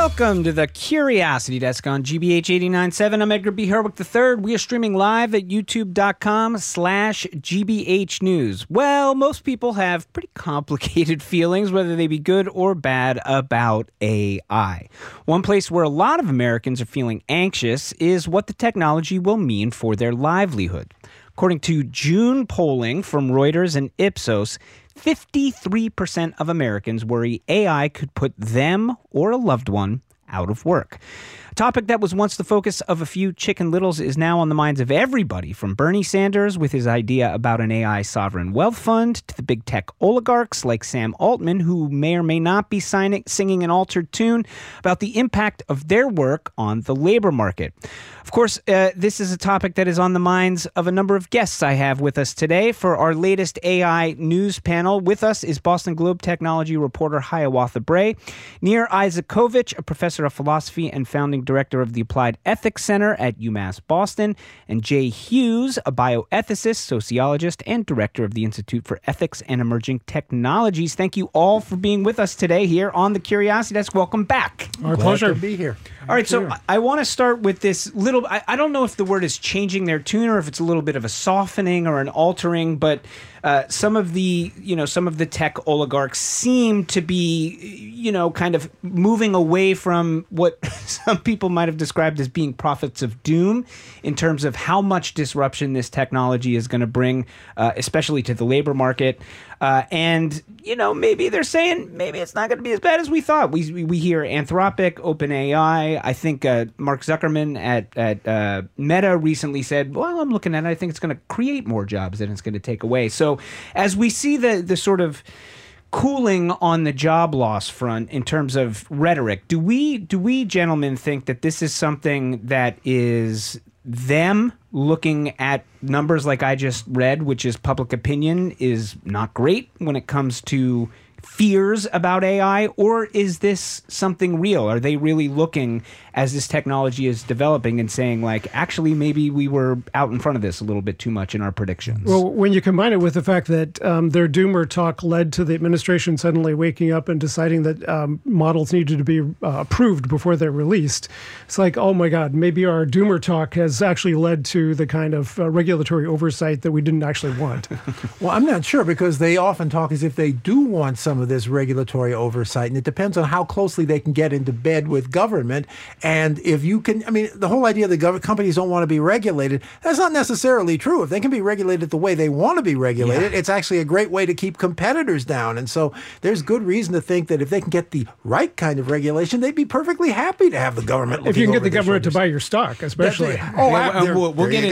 Welcome to the Curiosity Desk on GBH 89.7. I'm Edgar B. Herwick III. We are streaming live at youtube.com/GBH News. Well, most people have pretty complicated feelings, whether they be good or bad, about AI. One place where a lot of Americans are feeling anxious is what the technology will mean for their livelihood. According to June polling from Reuters and Ipsos, 53% of Americans worry AI could put them or a loved one out of work. A topic that was once the focus of a few Chicken Littles is now on the minds of everybody, from Bernie Sanders with his idea about an AI sovereign wealth fund to the big tech oligarchs like Sam Altman, who may or may not be singing an altered tune about the impact of their work on the labor market. Of course, this is a topic that is on the minds of a number of guests I have with us today for our latest AI news panel. With us is Boston Globe technology reporter Hiawatha Bray, Nir Isakovich, a professor of philosophy and founding director of the Applied Ethics Center at UMass Boston, and Jay Hughes, a bioethicist, sociologist, and director of the Institute for Ethics and Emerging Technologies. Thank you all for being with us today here on the Curiosity Desk. Welcome back. Our pleasure to be here. All right, so I want to start with this little, I don't know if the word is changing their tune or if it's a little bit of a softening or an altering, but some of the tech oligarchs seem to be, kind of moving away from what some people might have described as being prophets of doom in terms of how much disruption this technology is going to bring, especially to the labor market. And maybe they're saying maybe it's not going to be as bad as we thought. We hear Anthropic, OpenAI. I think Mark Zuckerman at Meta recently said, well, I'm looking at it, I think it's going to create more jobs than it's going to take away. So as we see the sort of cooling on the job loss front in terms of rhetoric, do we gentlemen think that this is something that is them looking at numbers like I just read, which is public opinion is not great when it comes to fears about AI, or is this something real? Are they really looking as this technology is developing and saying, like, actually, maybe we were out in front of this a little bit too much in our predictions? Well, when you combine it with the fact that their doomer talk led to the administration suddenly waking up and deciding that models needed to be approved before they're released, it's like, oh my God, maybe our doomer talk has actually led to the kind of regulatory oversight that we didn't actually want. Well, I'm not sure, because they often talk as if they do want some of this regulatory oversight, and it depends on how closely they can get into bed with government. And if you can, the whole idea that companies don't want to be regulated, that's not necessarily true. If they can be regulated the way they want to be regulated, it's actually a great way to keep competitors down. And so there's good reason to think that if they can get the right kind of regulation, they'd be perfectly happy to have the government. If you can get the government to buy your stock, especially. We'll get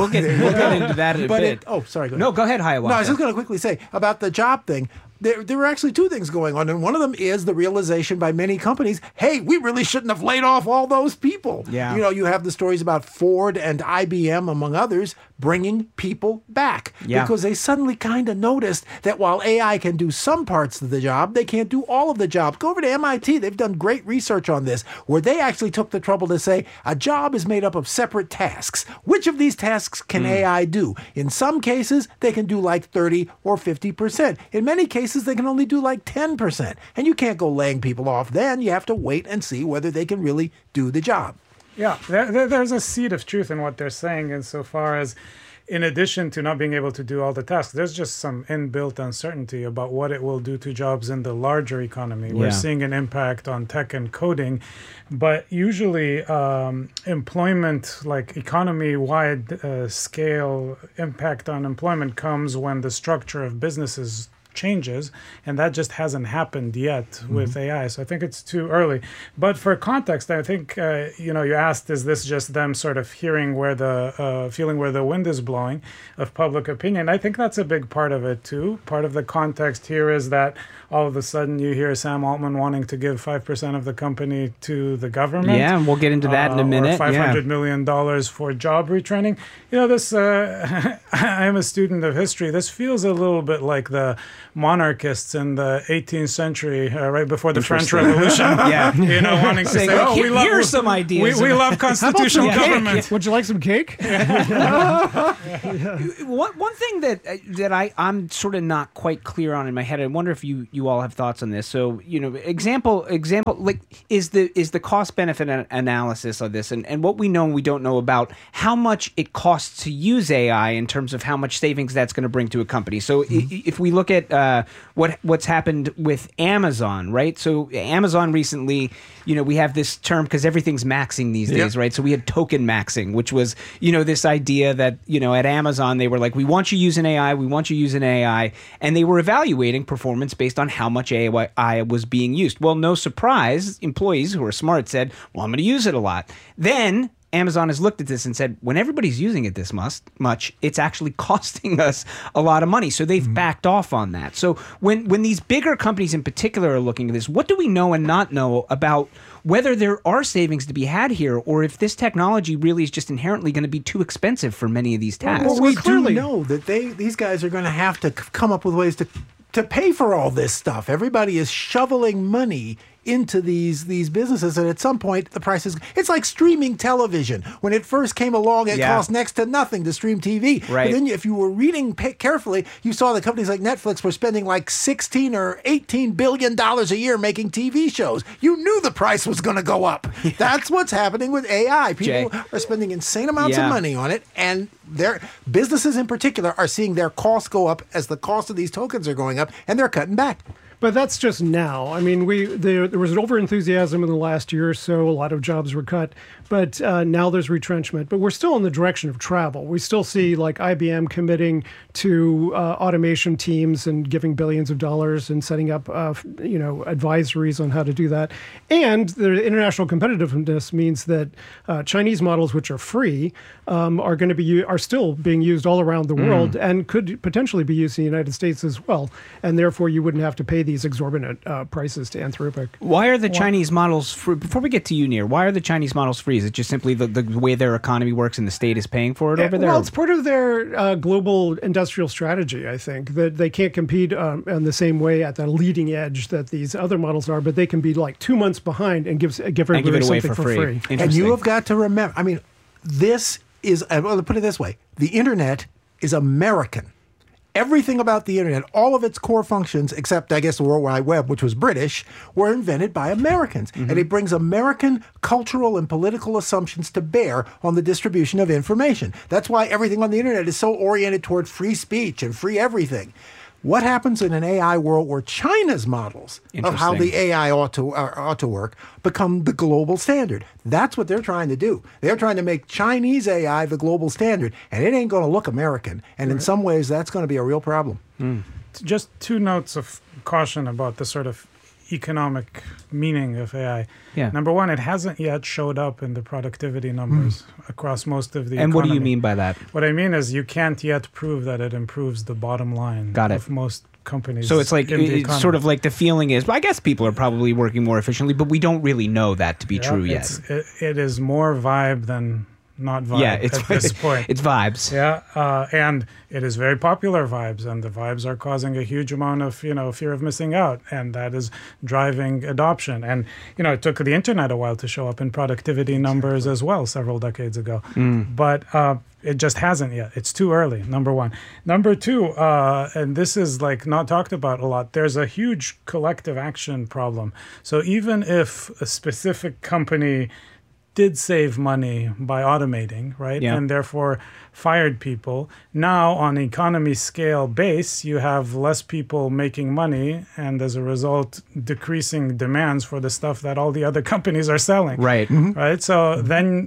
into that in a bit. Sorry. Go ahead. No, go ahead, Hiawatha. No, I was just going to quickly say about the job thing. There were actually two things going on, and one of them is the realization by many companies, hey, we really shouldn't have laid off all those people. Yeah. You have the stories about Ford and IBM, among others, bringing people back because they suddenly kind of noticed that while AI can do some parts of the job, they can't do all of the job. Go over to MIT. They've done great research on this, where they actually took the trouble to say a job is made up of separate tasks. Which of these tasks can AI do? In some cases, they can do like 30 or 50%. In many cases, they can only do like 10%. And you can't go laying people off then. You have to wait and see whether they can really do the job. Yeah, there's a seed of truth in what they're saying insofar as, in addition to not being able to do all the tasks, there's just some inbuilt uncertainty about what it will do to jobs in the larger economy. We're seeing an impact on tech and coding, but usually employment, like economy-wide scale impact on employment, comes when the structure of businesses changes, and that just hasn't happened yet with AI. So I think it's too early. But for context, I think you asked, is this just them sort of hearing where the feeling where the wind is blowing of public opinion? I think that's a big part of it too. Part of the context here is that all of a sudden you hear Sam Altman wanting to give 5% of the company to the government. Yeah, and we'll get into that in a minute. Or $500 million for job retraining. This I am a student of history. This feels a little bit like the monarchists in the 18th century, right before the French Revolution. Wanting to say, here's some ideas. We love constitutional government. Would you like some cake? One thing that I'm sort of not quite clear on in my head, I wonder if you all have thoughts on this. So, example, like is the cost benefit analysis of this, and what we know and we don't know about how much it costs to use AI in terms of how much savings that's going to bring to a company. So if we look at what's happened with Amazon, right? So Amazon recently, we have this term because everything's maxing these days, right? So we had token maxing, which was, this idea that, at Amazon, they were like, we want you using AI, and they were evaluating performance based on how much AI was being used. Well, no surprise, employees who are smart said, well, I'm going to use it a lot. Then Amazon has looked at this and said, when everybody's using it this much, it's actually costing us a lot of money. So they've backed off on that. So when these bigger companies in particular are looking at this, what do we know and not know about whether there are savings to be had here, or if this technology really is just inherently going to be too expensive for many of these tasks? Well, we clearly know that these guys are going to have to come up with ways to pay for all this stuff. Everybody is shoveling money into these businesses, and at some point the price is, it's like streaming television. When it first came along, it cost next to nothing to stream TV. Right. But then if you were reading carefully, you saw that companies like Netflix were spending like $16 or $18 billion a year making TV shows. You knew the price was going to go up. That's what's happening with AI. People are spending insane amounts of money on it, and their businesses in particular are seeing their costs go up as the cost of these tokens are going up, and they're cutting back. But that's just now. I mean, there was an over-enthusiasm in the last year or so. A lot of jobs were cut. But now there's retrenchment. But we're still in the direction of travel. We still see like IBM committing to automation teams and giving billions of dollars and setting up, advisories on how to do that. And the international competitiveness means that Chinese models, which are free, are still being used all around the world and could potentially be used in the United States as well. And therefore, you wouldn't have to pay these exorbitant prices to Anthropic. Why are the Chinese models free? Before we get to you, Nir, why are the Chinese models free? Is it just simply the way their economy works and the state is paying for it over there? Well, it's part of their global industrial strategy, I think, that they can't compete in the same way at the leading edge that these other models are, but they can be like 2 months behind and give everybody something for free. And you have got to remember, this is, well, to put it this way, the internet is American. Everything about the internet, all of its core functions, except, I guess, the World Wide Web, which was British, were invented by Americans. And it brings American cultural and political assumptions to bear on the distribution of information. That's why everything on the internet is so oriented toward free speech and free everything. What happens in an AI world where China's models of how the AI ought to work become the global standard? That's what they're trying to do. They're trying to make Chinese AI the global standard, and it ain't going to look American. And in some ways, that's going to be a real problem. Just 2 notes of caution about the sort of economic meaning of AI. Number one, it hasn't yet showed up in the productivity numbers across most of the economy. And what do you mean by that? What I mean is you can't yet prove that it improves the bottom line of most companies. So it's like, it's sort of like the feeling is, I guess people are probably working more efficiently, but we don't really know that to be true yet. It is more vibe than not vibe at this point. It's vibes. And it is very popular vibes, and the vibes are causing a huge amount of, fear of missing out, and that is driving adoption. And, it took the internet a while to show up in productivity numbers as well several decades ago. But it just hasn't yet. It's too early, number one. Number two, and this is like not talked about a lot, there's a huge collective action problem. So even if a specific company did save money by automating, right? And therefore fired people. Now, on economy scale base, you have less people making money, and as a result, decreasing demands for the stuff that all the other companies are selling. Right. Right. So then,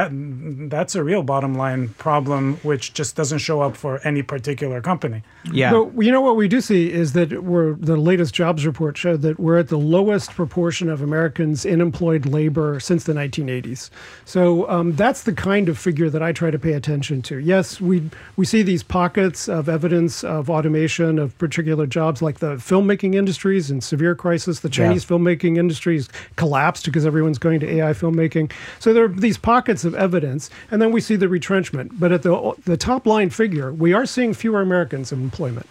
that's a real bottom line problem, which just doesn't show up for any particular company. But what we do see is that the latest jobs report showed that we're at the lowest proportion of Americans in employed labor since the 1980s. So that's the kind of figure that I try to pay attention to. Yes, we see these pockets of evidence of automation of particular jobs, like the filmmaking industries in severe crisis. The Chinese filmmaking industries collapsed because everyone's going to AI filmmaking. So there are these pockets of evidence, and then we see the retrenchment. But at the top line figure, we are seeing fewer Americans in employment.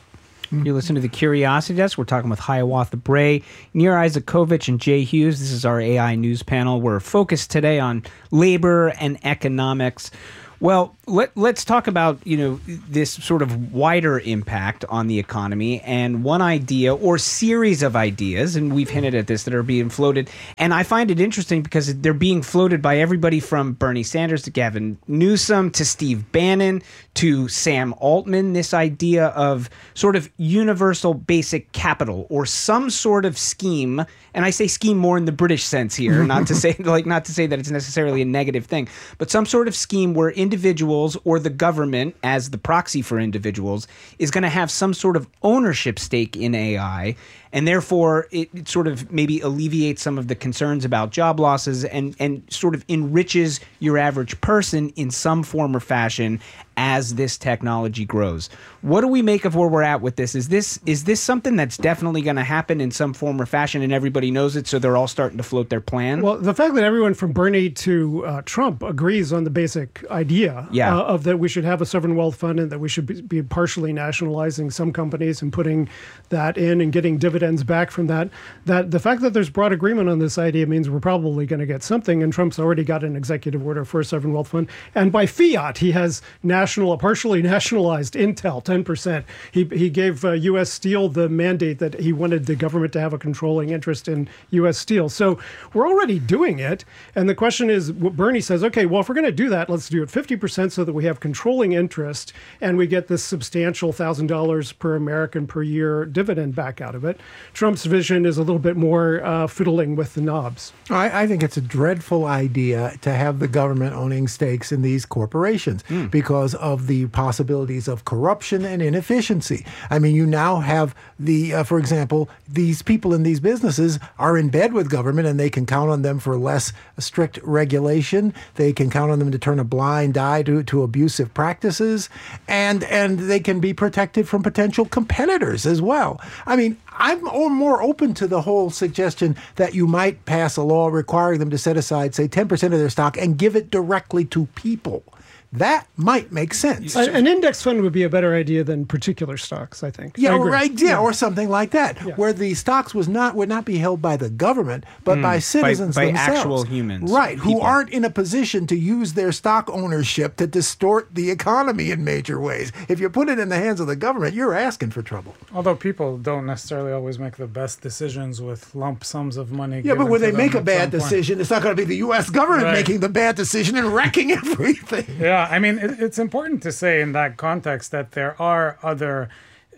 You listen to the Curiosity Desk. We're talking with Hiawatha Bray, Nir Isakovich, and Jay Hughes. This is our AI news panel. We're focused today on labor and economics. Well, let's talk about, this sort of wider impact on the economy, and one idea or series of ideas, and we've hinted at this, that are being floated. And I find it interesting because they're being floated by everybody from Bernie Sanders to Gavin Newsom to Steve Bannon to Sam Altman, this idea of sort of universal basic capital or some sort of scheme. And I say scheme more in the British sense here, not to say that it's necessarily a negative thing, but some sort of scheme where individuals or the government, as the proxy for individuals, is going to have some sort of ownership stake in AI. And therefore, it sort of maybe alleviates some of the concerns about job losses and sort of enriches your average person in some form or fashion as this technology grows. What do we make of where we're at with this? Is this something that's definitely going to happen in some form or fashion, and everybody knows it, so they're all starting to float their plan? Well, the fact that everyone from Bernie to Trump agrees on the basic idea of that we should have a sovereign wealth fund and that we should be partially nationalizing some companies and putting that in and getting dividends back from that the fact that there's broad agreement on this idea means we're probably going to get something, and Trump's already got an executive order for a sovereign wealth fund, and by fiat he has partially nationalized Intel 10%. He gave U.S. Steel the mandate that he wanted the government to have a controlling interest in U.S. Steel. So we're already doing it, and the question is, Bernie says, okay, well, if we're going to do that, let's do it 50% so that we have controlling interest and we get this substantial $1,000 per American per year dividend back out of it. Trump's vision is a little bit more fiddling with the knobs. I think it's a dreadful idea to have the government owning stakes in these corporations because of the possibilities of corruption and inefficiency. I mean, you now have for example, these people in these businesses are in bed with government, and they can count on them for less strict regulation. They can count on them to turn a blind eye to abusive practices, and they can be protected from potential competitors as well. I mean, I'm more open to the whole suggestion that you might pass a law requiring them to set aside, say, 10% of their stock and give it directly to people. That might make sense. An index fund would be a better idea than particular stocks, I think. Yeah, right. Yeah, or something like that, where the stocks would not be held by the government, but by citizens by themselves. Actual humans. Right, who aren't in a position to use their stock ownership to distort the economy in major ways. If you put it in the hands of the government, you're asking for trouble. Although people don't necessarily always make the best decisions with lump sums of money. Yeah, but when they make a bad decision, it's not going to be the U.S. government making the bad decision and wrecking everything. Yeah, I mean, it's important to say in that context that there are other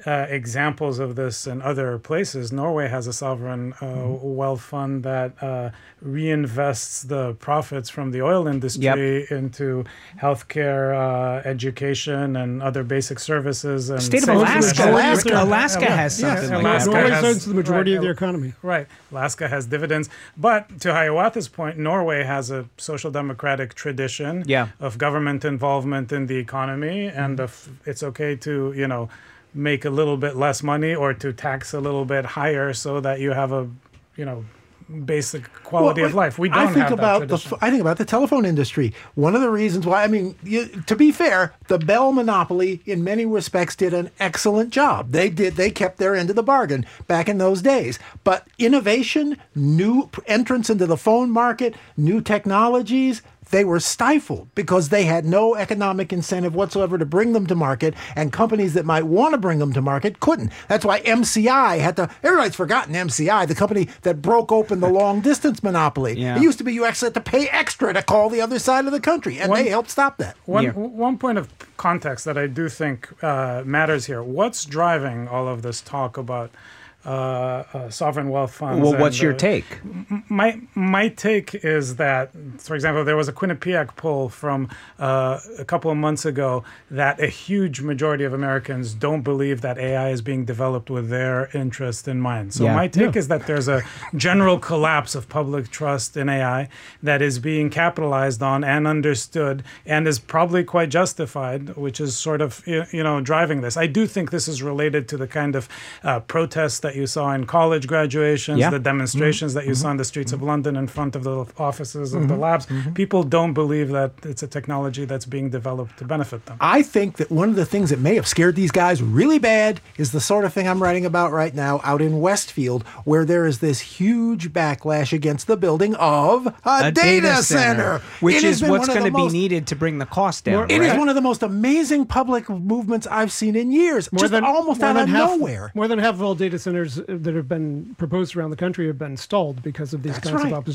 examples of this in other places. Norway has a sovereign wealth fund that reinvests the profits from the oil industry into healthcare, education, and other basic services. And State of Alaska has something like that. Norway owns the majority of the economy. Right. Alaska has dividends. But to Hiawatha's point, Norway has a social democratic tradition of government involvement in the economy, and it's okay to, make a little bit less money or to tax a little bit higher so that you have a, basic quality of life. We don't have that tradition. I think about the telephone industry. One of the reasons why, to be fair, the Bell monopoly in many respects did an excellent job. They kept their end of the bargain back in those days. But innovation, new entrance into the phone market, new technologies, they were stifled because they had no economic incentive whatsoever to bring them to market, and companies that might want to bring them to market couldn't. That's why MCI everybody's forgotten MCI, the company that broke open the long-distance monopoly. Yeah. It used to be you actually had to pay extra to call the other side of the country, and they helped stop that. One point of context that I do think matters here. What's driving all of this talk about sovereign wealth funds? Well, what's your take? My take is that, for example, there was a Quinnipiac poll from a couple of months ago that a huge majority of Americans don't believe that AI is being developed with their interest in mind. So my take is that there's a general collapse of public trust in AI that is being capitalized on and understood and is probably quite justified, which is sort of driving this. I do think this is related to the kind of protests that you saw in college graduations, the demonstrations that you saw in the streets of London in front of the offices of the labs. People don't believe that it's a technology that's being developed to benefit them. I think that one of the things that may have scared these guys really bad is the sort of thing I'm writing about right now out in Westfield, where there is this huge backlash against the building of a data center. Which is what's going to be needed to bring the cost down. It is one of the most amazing public movements I've seen in years, almost out of nowhere. More than half of all data centers that have been proposed around the country have been stalled because of these kinds of opposition.